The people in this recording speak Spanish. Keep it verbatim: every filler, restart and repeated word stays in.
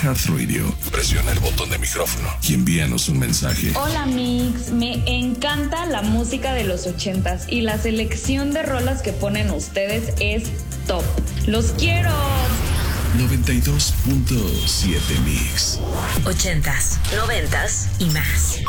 iHeartRadio, presiona el botón de micrófono y envíanos un mensaje. Hola Mix, me encanta la música de los ochentas y la selección de rolas que ponen ustedes es top. ¡Los quiero! noventa y dos punto siete Mix. Ochentas, noventas y más.